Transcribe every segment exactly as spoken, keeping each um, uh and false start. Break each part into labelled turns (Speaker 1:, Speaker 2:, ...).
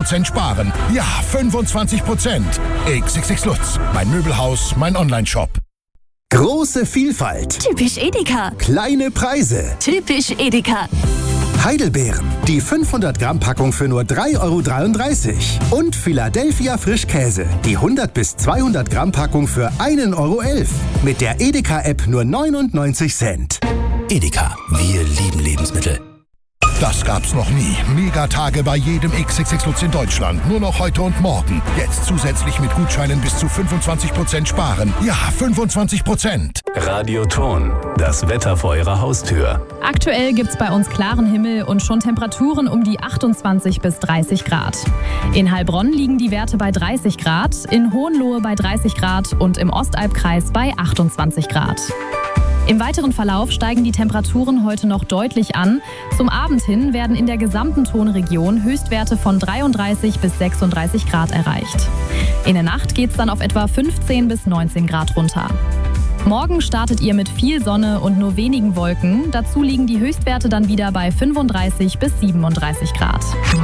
Speaker 1: Prozent sparen. Ja, fünfundzwanzig Prozent. X X X Lutz, mein Möbelhaus, mein Onlineshop.
Speaker 2: Große Vielfalt.
Speaker 3: Typisch Edeka.
Speaker 2: Kleine Preise.
Speaker 3: Typisch Edeka.
Speaker 2: Heidelbeeren, die fünfhundert Gramm Packung für nur drei Euro dreiunddreißig. Und Philadelphia Frischkäse, die hundert bis zweihundert Gramm Packung für ein Euro elf. Mit der Edeka-App nur neunundneunzig Cent.
Speaker 4: Edeka, wir lieben Lebensmittel.
Speaker 1: Das gab's noch nie. Megatage bei jedem X X X Lutz in Deutschland. Nur noch heute und morgen. Jetzt zusätzlich mit Gutscheinen bis zu fünfundzwanzig Prozent sparen. Ja, fünfundzwanzig Prozent.
Speaker 5: Radioton, das Wetter vor Ihrer Haustür.
Speaker 6: Aktuell gibt's bei uns klaren Himmel und schon Temperaturen um die achtundzwanzig bis dreißig Grad. In Heilbronn liegen die Werte bei dreißig Grad, in Hohenlohe bei dreißig Grad und im Ostalbkreis bei achtundzwanzig Grad. Im weiteren Verlauf steigen die Temperaturen heute noch deutlich an. Zum Abend hin werden in der gesamten Tonregion Höchstwerte von dreiunddreißig bis sechsunddreißig Grad erreicht. In der Nacht geht's dann auf etwa fünfzehn bis neunzehn Grad runter. Morgen startet ihr mit viel Sonne und nur wenigen Wolken. Dazu liegen die Höchstwerte dann wieder bei fünfunddreißig bis siebenunddreißig Grad.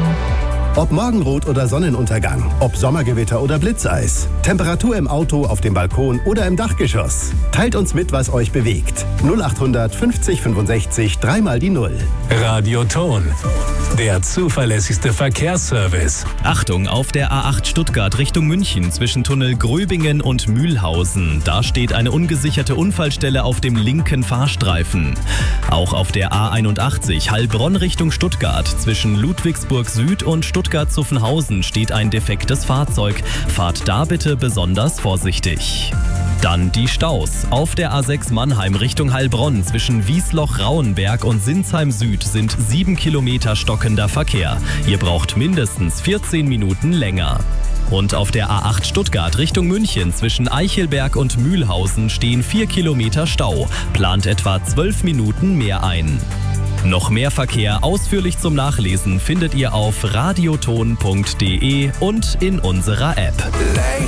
Speaker 2: Ob Morgenrot oder Sonnenuntergang, ob Sommergewitter oder Blitzeis, Temperatur im Auto, auf dem Balkon oder im Dachgeschoss. Teilt uns mit, was euch bewegt. null achthundert fünfzig fünfundsechzig, dreimal die Null.
Speaker 5: Radioton, der zuverlässigste Verkehrsservice.
Speaker 7: Achtung, auf der A acht Stuttgart Richtung München zwischen Tunnel Gröbingen und Mühlhausen. Da steht eine ungesicherte Unfallstelle auf dem linken Fahrstreifen. Auch auf der A einundachtzig Heilbronn Richtung Stuttgart zwischen Ludwigsburg Süd und Stuttgart-Zuffenhausen steht ein defektes Fahrzeug. Fahrt da bitte besonders vorsichtig. Dann die Staus. Auf der A sechs Mannheim Richtung Heilbronn zwischen Wiesloch-Rauenberg und Sinsheim Süd sind sieben Kilometer stockender Verkehr. Ihr braucht mindestens vierzehn Minuten länger. Und auf der A acht Stuttgart Richtung München zwischen Eichelberg und Mühlhausen stehen vier Kilometer Stau. Plant etwa zwölf Minuten mehr ein. Noch mehr Verkehr ausführlich zum Nachlesen findet ihr auf radioton punkt de und in unserer App.